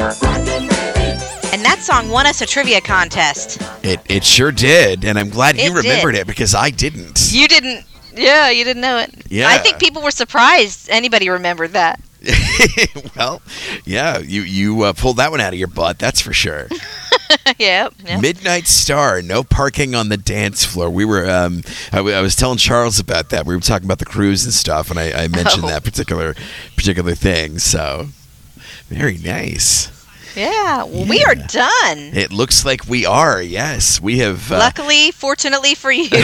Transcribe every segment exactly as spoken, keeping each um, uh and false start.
And that song won us a trivia contest. It it sure did, and I'm glad you It remembered did. it because I didn't. You didn't. Yeah, you didn't know it. Yeah. I think people were surprised anybody remembered that. Well, yeah, you you uh, pulled that one out of your butt. That's for sure. Yep. yep. Midnight Star, no parking on the dance floor. We were, um, I, w- I was telling Charles about that. We were talking about the cruise and stuff, and I, I mentioned Oh. that particular particular thing. So, very nice. Yeah. Well, we are done. It looks like we are. Yes, we have. Uh, Luckily, fortunately for you.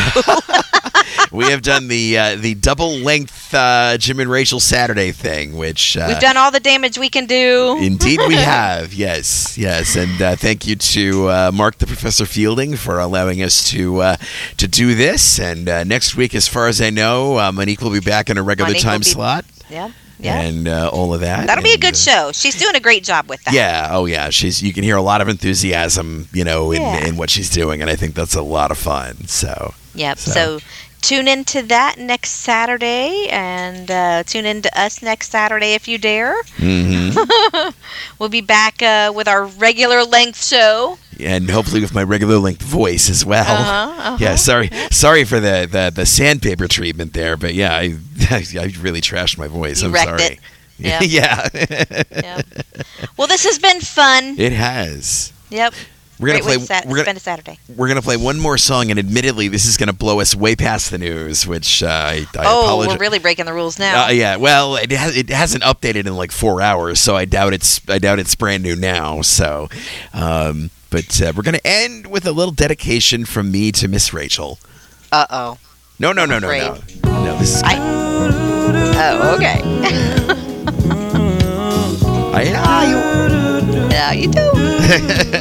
we have done the uh, the double length uh, Jim and Rachel Saturday thing, which uh, We've done all the damage we can do. Indeed, we have. Yes, yes, and uh, thank you to uh, Mark the Professor Fielding for allowing us to uh, to do this. And uh, next week, as far as I know, uh, Monique will be back in a regular Monique will time be- slot. Yeah. Yeah. And uh, all of that. That'll be a And, good show. She's doing a great job with that. Yeah. Oh, yeah. She's. You can hear a lot of enthusiasm, you know, in, Yeah. in what she's doing, and I think that's a lot of fun. So. Yep. So- So, tune in to that next Saturday, and uh, tune in to us next Saturday if you dare. Mm-hmm. We'll be back uh, with our regular length show. And hopefully with my regular length voice as well. Uh-huh, uh-huh. Yeah, sorry, sorry for the, the, the sandpaper treatment there, but yeah, I I really trashed my voice. You I'm wrecked sorry. it. Yep. yeah, Yep. Well, this has been fun. it has. Yep. We're gonna Great way play. to sat- we're gonna, spend a Saturday. we're gonna play one more song, and admittedly, this is gonna blow us way past the news, which uh, I, I Oh, apologize. we're really breaking the rules now. Uh, yeah, well, it has it hasn't updated in like four hours, so I doubt it's I doubt it's brand new now. So, um, but uh, we're gonna end with a little dedication from me to Miss Rachel. Uh oh. No, no, no, no, no, no. This is I. Oh, okay. I, I, Yeah, you do.